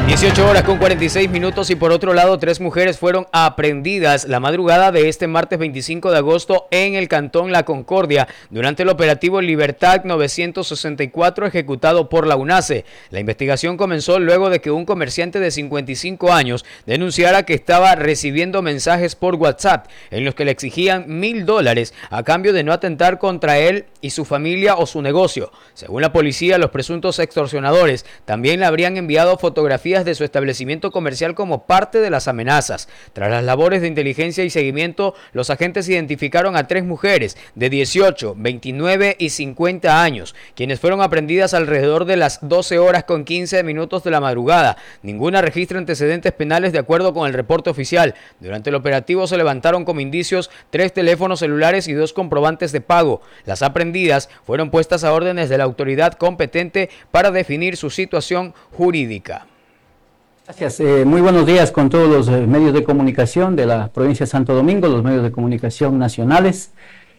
18 horas con 46 minutos y por otro lado 3 mujeres fueron aprehendidas la madrugada de este martes 25 de agosto en el cantón La Concordia durante el operativo Libertad 964 ejecutado por la UNACE. La investigación comenzó luego de que un comerciante de 55 años denunciara que estaba recibiendo mensajes por WhatsApp en los que le exigían $1,000 a cambio de no atentar contra él y su familia o su negocio. Según la policía, los presuntos extorsionadores también le habrían enviado fotografías de su establecimiento comercial como parte de las amenazas. Tras las labores de inteligencia y seguimiento, los agentes identificaron a 3 mujeres de 18, 29 y 50 años, quienes fueron aprehendidas alrededor de las 12 horas con 15 minutos de la madrugada. Ninguna registra antecedentes penales de acuerdo con el reporte oficial. Durante el operativo se levantaron como indicios 3 teléfonos celulares y 2 comprobantes de pago. Las aprehendidas fueron puestas a órdenes de la autoridad competente para definir su situación jurídica. Gracias. Muy buenos días con todos los medios de comunicación de la provincia de Santo Domingo, los medios de comunicación nacionales.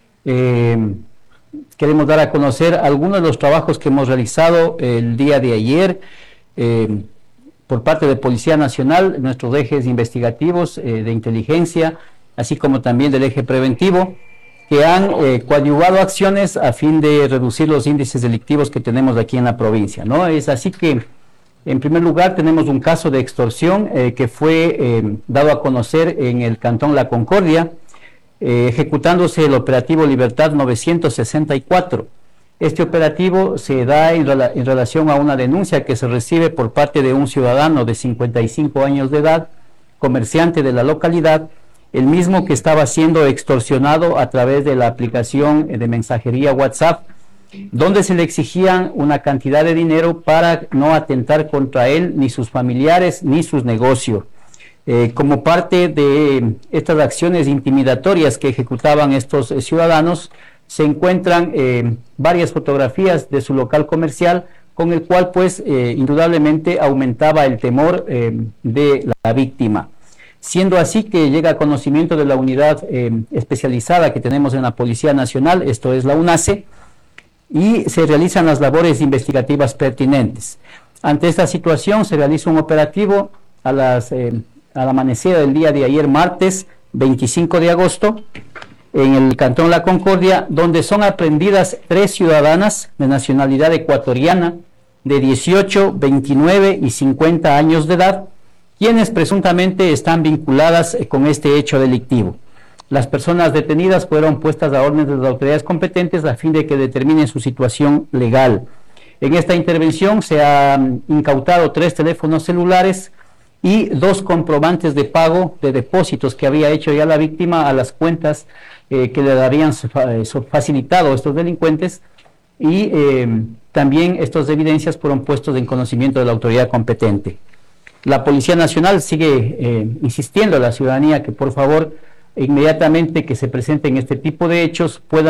Queremos dar a conocer algunos de los trabajos que hemos realizado el día de ayer por parte de Policía Nacional, nuestros ejes investigativos de inteligencia, así como también del eje preventivo, que han coadyuvado acciones a fin de reducir los índices delictivos que tenemos aquí en la provincia, ¿no? Es así que, en primer lugar, tenemos un caso de extorsión que fue dado a conocer en el cantón La Concordia, ejecutándose el operativo Libertad 964. Este operativo se da en relación a una denuncia que se recibe por parte de un ciudadano de 55 años de edad, comerciante de la localidad, el mismo que estaba siendo extorsionado a través de la aplicación de mensajería WhatsApp, donde se le exigían una cantidad de dinero para no atentar contra él, ni sus familiares, ni sus negocios. Como parte de estas acciones intimidatorias que ejecutaban estos ciudadanos, se encuentran varias fotografías de su local comercial, con el cual pues indudablemente aumentaba el temor de la víctima. Siendo así que llega a conocimiento de la unidad especializada que tenemos en la Policía Nacional, esto es la UNACE, y se realizan las labores investigativas pertinentes. Ante esta situación se realiza un operativo al amanecer del día de ayer, martes 25 de agosto, en el cantón La Concordia, donde son aprehendidas 3 ciudadanas de nacionalidad ecuatoriana de 18, 29 y 50 años de edad, quienes presuntamente están vinculadas con este hecho delictivo. Las personas detenidas fueron puestas a órdenes de las autoridades competentes a fin de que determinen su situación legal. En esta intervención se han incautado 3 teléfonos celulares y 2 comprobantes de pago de depósitos que había hecho ya la víctima a las cuentas que le habían facilitado estos delincuentes, y también estas evidencias fueron puestos en conocimiento de la autoridad competente. La Policía Nacional sigue insistiendo a la ciudadanía que por favor inmediatamente que se presenten este tipo de hechos puedan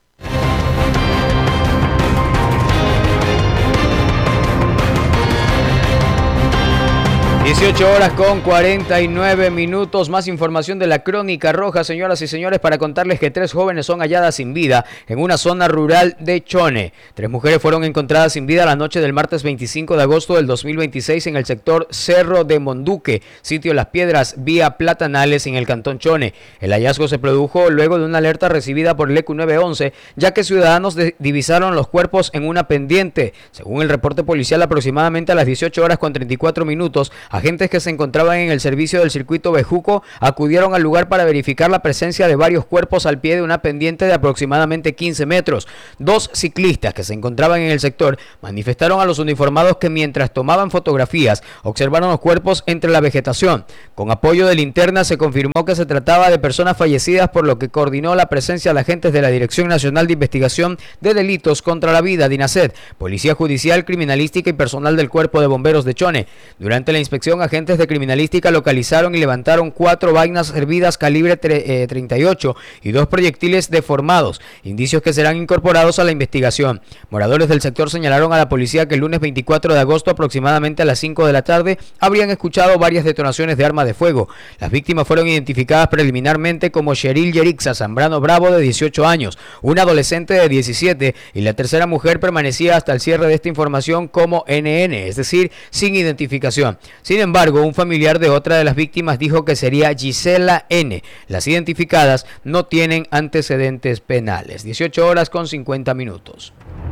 18 horas con 49 minutos, más información de la Crónica Roja, señoras y señores, para contarles que 3 jóvenes son halladas sin vida en una zona rural de Chone. 3 mujeres fueron encontradas sin vida la noche del martes 25 de agosto del 2026 en el sector Cerro de Monduque, sitio Las Piedras, vía Platanales, en el cantón Chone. El hallazgo se produjo luego de una alerta recibida por el ECU 911, ya que ciudadanos divisaron los cuerpos en una pendiente. Según el reporte policial, aproximadamente a las 18 horas con 34 minutos, agentes que se encontraban en el servicio del circuito Bejuco acudieron al lugar para verificar la presencia de varios cuerpos al pie de una pendiente de aproximadamente 15 metros. 2 ciclistas que se encontraban en el sector manifestaron a los uniformados que mientras tomaban fotografías observaron los cuerpos entre la vegetación. Con apoyo de linterna se confirmó que se trataba de personas fallecidas, por lo que coordinó la presencia de agentes de la Dirección Nacional de Investigación de Delitos contra la Vida, DINASED, Policía Judicial, Criminalística y personal del Cuerpo de Bomberos de Chone. Durante la inspección acción, agentes de criminalística localizaron y levantaron 4 vainas hervidas calibre 38 y 2 proyectiles deformados, indicios que serán incorporados a la investigación. Moradores del sector señalaron a la policía que el lunes 24 de agosto, aproximadamente a las 5 de la tarde, habrían escuchado varias detonaciones de arma de fuego. Las víctimas fueron identificadas preliminarmente como Cheryl Yerixa Zambrano Bravo, de 18 años, una adolescente de 17, y la tercera mujer permanecía hasta el cierre de esta información como NN, es decir, sin identificación. Sin embargo, un familiar de otra de las víctimas dijo que sería Gisela N. Las identificadas no tienen antecedentes penales. 18 horas con 50 minutos.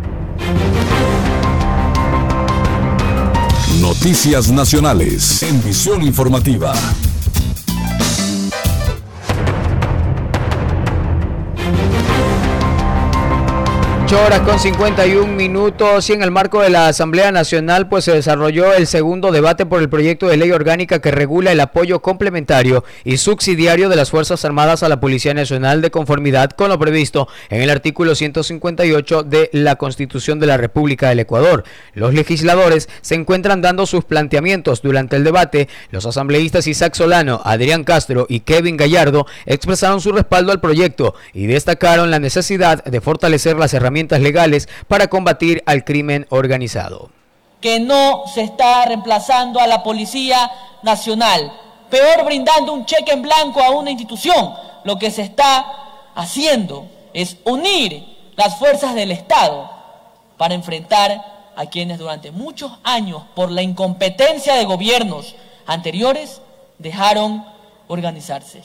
Noticias nacionales en Visión Informativa. 8 horas con 51 minutos y en el marco de la Asamblea Nacional se desarrolló el segundo debate por el proyecto de ley orgánica que regula el apoyo complementario y subsidiario de las Fuerzas Armadas a la Policía Nacional de conformidad con lo previsto en el artículo 158 de la Constitución de la República del Ecuador. Los legisladores se encuentran dando sus planteamientos durante el debate. Los asambleístas Isaac Solano, Adrián Castro y Kevin Gallardo expresaron su respaldo al proyecto y destacaron la necesidad de fortalecer las herramientas legales para combatir al crimen organizado. Que no se está reemplazando a la Policía Nacional, peor brindando un cheque en blanco a una institución. Lo que se está haciendo es unir las fuerzas del Estado para enfrentar a quienes durante muchos años, por la incompetencia de gobiernos anteriores, dejaron organizarse.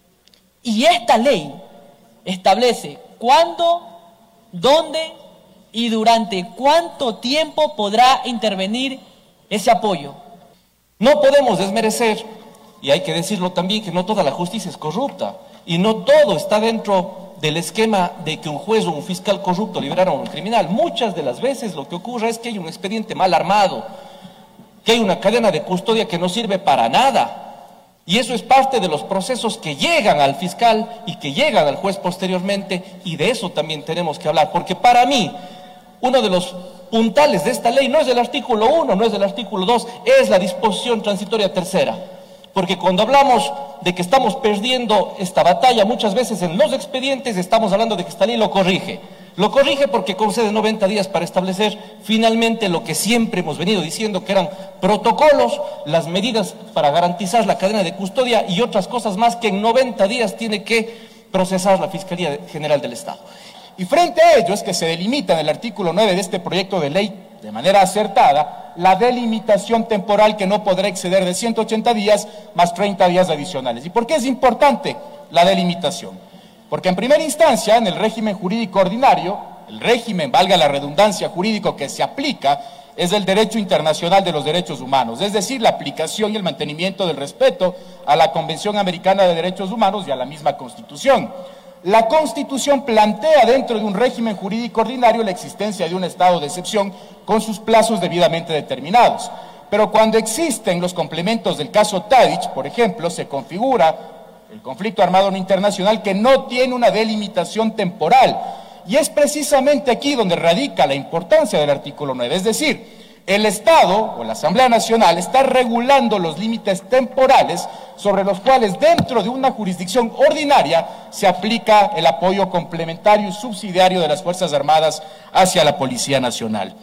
Y esta ley establece cuándo, dónde y durante cuánto tiempo podrá intervenir ese apoyo. No podemos desmerecer, y hay que decirlo también, que no toda la justicia es corrupta y no todo está dentro del esquema de que un juez o un fiscal corrupto liberaron a un criminal. Muchas de las veces lo que ocurre es que hay un expediente mal armado, que hay una cadena de custodia que no sirve para nada. Y eso es parte de los procesos que llegan al fiscal y que llegan al juez posteriormente, y de eso también tenemos que hablar, porque para mí uno de los puntales de esta ley no es el artículo 1, no es el artículo 2, es la disposición transitoria tercera, porque cuando hablamos de que estamos perdiendo esta batalla, muchas veces en los expedientes estamos hablando de que esta ley lo corrige porque concede 90 días para establecer finalmente lo que siempre hemos venido diciendo, que eran protocolos, las medidas para garantizar la cadena de custodia y otras cosas más que en 90 días tiene que procesar la Fiscalía General del Estado. Y frente a ello es que se delimita en el artículo 9 de este proyecto de ley, de manera acertada, la delimitación temporal que no podrá exceder de 180 días más 30 días adicionales. ¿Y por qué es importante la delimitación? Porque en primera instancia, en el régimen jurídico ordinario, el régimen, valga la redundancia, jurídico que se aplica, es el derecho internacional de los derechos humanos, es decir, la aplicación y el mantenimiento del respeto a la Convención Americana de Derechos Humanos y a la misma Constitución. La Constitución plantea dentro de un régimen jurídico ordinario la existencia de un estado de excepción con sus plazos debidamente determinados. Pero cuando existen los complementos del caso Tadić, por ejemplo, se configura el conflicto armado no internacional que no tiene una delimitación temporal. Y es precisamente aquí donde radica la importancia del artículo 9. Es decir, el Estado o la Asamblea Nacional está regulando los límites temporales sobre los cuales dentro de una jurisdicción ordinaria se aplica el apoyo complementario y subsidiario de las Fuerzas Armadas hacia la Policía Nacional.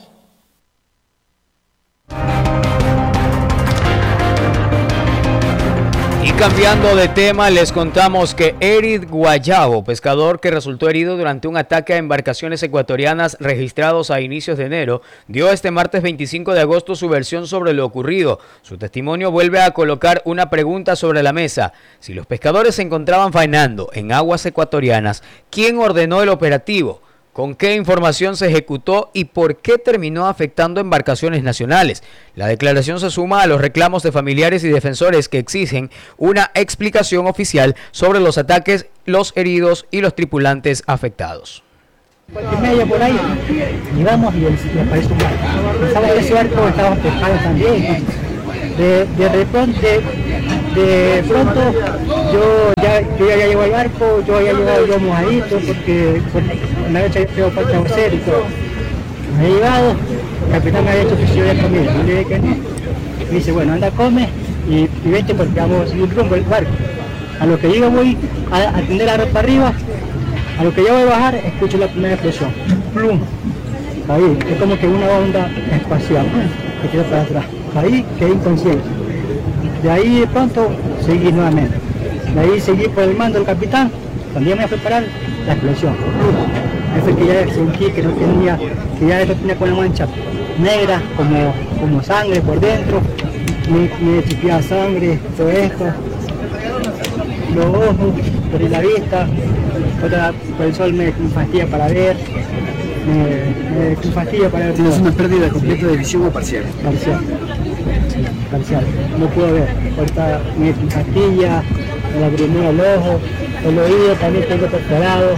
Y cambiando de tema, les contamos que Eric Guayabo, pescador que resultó herido durante un ataque a embarcaciones ecuatorianas registrados a inicios de enero, dio este martes 25 de agosto su versión sobre lo ocurrido. Su testimonio vuelve a colocar una pregunta sobre la mesa. Si los pescadores se encontraban faenando en aguas ecuatorianas, ¿quién ordenó el operativo? ¿Con qué información se ejecutó y por qué terminó afectando embarcaciones nacionales? La declaración se suma a los reclamos de familiares y defensores que exigen una explicación oficial sobre los ataques, los heridos y los tripulantes afectados. Medio por ahí, llegamos y aparece un barco. Pensaba que ese barco estaba pescado también. De pronto yo ya llevo al barco, yo había llevado yo mojadito porque me había hecho falta de hacer y todo. Me he llegado, el capitán me había hecho oficio de comida, yo le dije que no. Me dice, bueno, anda, come y vente porque vamos a seguir rumbo el barco. A lo que yo voy a atender la ropa arriba, a lo que yo voy a bajar, escucho la primera explosión. ¡Plum! Ahí, es como que una onda espacial, que quedó para atrás. Ahí quedé inconsciente. De ahí de pronto seguí nuevamente. De ahí seguí por el mando del capitán. Cuando yo me iba a preparar, la explosión. Eso que ya sentí que no tenía, que ya eso tenía con la mancha negra, como sangre por dentro. Me chipiaba sangre, todo esto. Los ojos, por la vista, por el sol me fastidia para ver. Me fastidia para ver. ¿Tienes una pérdida completa de visión o parcial? Parcial, no puedo ver. Ahorita me fastidia, me lagrimea el ojo, el oído también tengo perforado,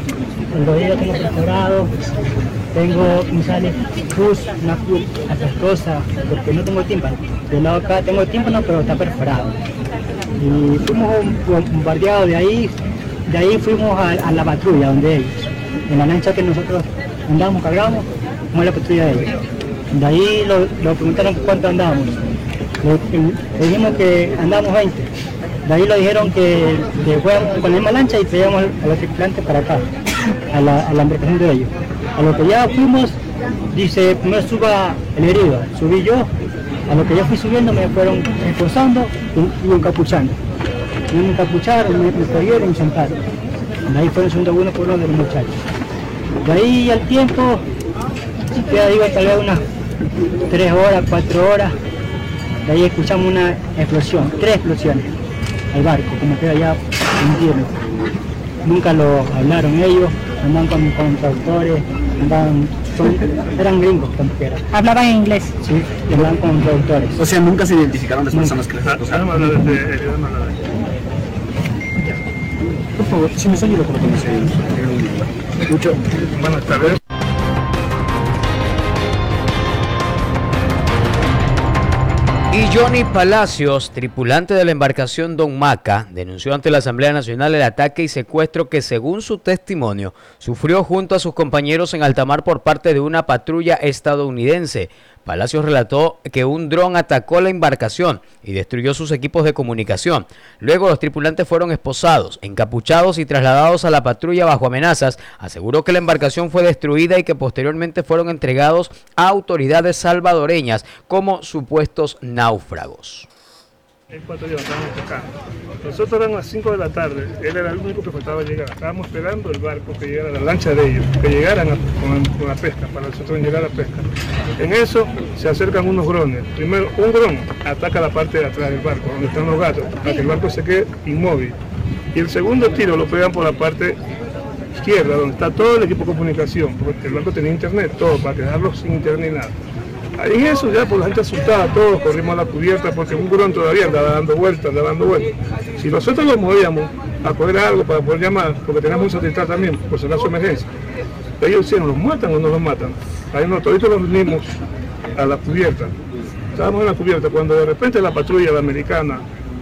me sale una cruz apestosa, porque no tengo tímpano. Del lado acá tengo tímpano, pero está perforado. Y fuimos bombardeados de ahí fuimos a la patrulla donde ellos, en la lancha que nosotros cargamos, como la patrulla de ellos. De ahí lo preguntaron cuánto andábamos. Le dijimos que andábamos 20. De ahí lo dijeron que fuéramos con la misma lancha y traíamos a los tripulantes para acá, a la embarcación de ellos. A lo que ya fuimos, dice, primero suba el herido. Subí yo, a lo que ya fui subiendo me fueron esposando y encapuchando. Me encapucharon, me cogieron y me sentaron. De ahí fueron subiendo uno por uno de los muchachos. De ahí al tiempo, ya digo, tal vez unas 3 horas, 4 horas. De ahí escuchamos una explosión, 3 explosiones al barco, como que allá hundido. Nunca lo hablaron ellos, andaban con traductores, eran gringos tampoco eran. ¿Hablaban en inglés? Sí, hablaban con traductores. O sea, nunca se identificaron las personas que les acosaron. Por favor, si me ayuda con lo que me sé. Mucho. Buenas tardes. Y Johnny Palacios, tripulante de la embarcación Don Maca, denunció ante la Asamblea Nacional el ataque y secuestro que, según su testimonio, sufrió junto a sus compañeros en alta mar por parte de una patrulla estadounidense. Palacios relató que un dron atacó la embarcación y destruyó sus equipos de comunicación. Luego los tripulantes fueron esposados, encapuchados y trasladados a la patrulla bajo amenazas. Aseguró que la embarcación fue destruida y que posteriormente fueron entregados a autoridades salvadoreñas como supuestos náufragos. Ecuatoriano, estábamos pescando. Nosotros eran las 5 de la tarde, él era el único que faltaba llegar. Estábamos esperando el barco que llegara, la lancha de ellos, que llegaran con la pesca, para nosotros llegar a la pesca. En eso se acercan unos drones. Primero, un dron ataca la parte de atrás del barco, donde están los gatos, para que el barco se quede inmóvil. Y el segundo tiro lo pegan por la parte izquierda, donde está todo el equipo de comunicación, porque el barco tenía internet, todo, para quedarlo sin internet ni nada. Ahí en eso ya por la gente asustada, todos corrimos a la cubierta porque un dron todavía andaba dando vueltas. Si nosotros nos movíamos a coger algo para poder llamar, porque teníamos un satelital también, por si acaso emergencia, ellos decían, ¿los matan o no los matan? Ahí nosotros nos unimos a la cubierta. Estábamos en la cubierta cuando de repente la patrulla la americana,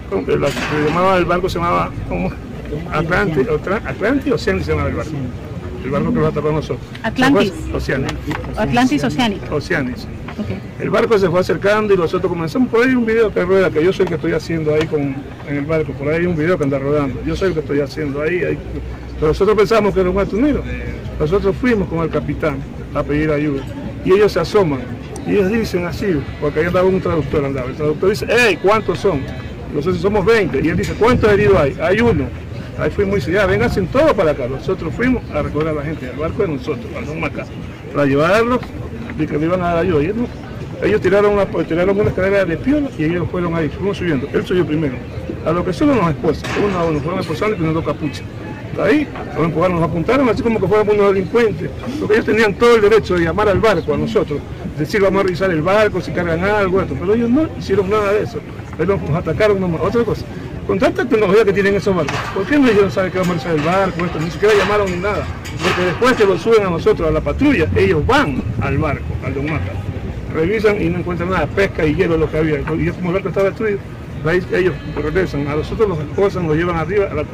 el barco se llamaba Atlantis Oceanic se llamaba el barco. El barco que va a tapar nosotros. Atlantis. Oceanic. Atlantis Oceanic. Oceanic. Okay. El barco se fue acercando y nosotros comenzamos. Por ahí hay un video que rueda, que yo soy el que estoy haciendo ahí en el barco. Por ahí hay un video que anda rodando. Yo soy el que estoy haciendo ahí. Pero nosotros pensamos que era un atunido. Nosotros fuimos con el capitán a pedir ayuda. Y ellos se asoman. Y ellos dicen así, porque ahí andaba un traductor. El traductor dice, ¡hey! ¿Cuántos son? Nosotros somos 20. Y él dice, ¿cuántos heridos hay? Hay uno. Ahí fuimos y dice, ya, vénganse todos para acá. Nosotros fuimos a recoger a la gente del barco de nosotros, a Don Maca, para llevarlos y que le iban a dar ayuda. Ellos tiraron una escalera de piola y ellos fueron ahí, fuimos subiendo. Él subió primero. A lo que solo nos esposan, uno a uno, fueron esposando y poniendo capucha. Ahí nos empujaron, nos apuntaron así como que fuéramos unos delincuentes, porque ellos tenían todo el derecho de llamar al barco a nosotros, decir vamos a revisar el barco, si cargan algo, esto, pero ellos no hicieron nada de eso. Ellos nos atacaron nomás. Otra cosa, con tanta tecnología que tienen esos barcos, ¿por qué ellos no saben que vamos a revisar el barco, esto? Ni siquiera llamaron ni nada, porque después que lo suben a nosotros, a la patrulla, ellos van al barco, al Don Maca, revisan y no encuentran nada, pesca y hielo lo que había, y como el barco estaba destruido, ellos regresan, a nosotros los esposan, nos llevan arriba a la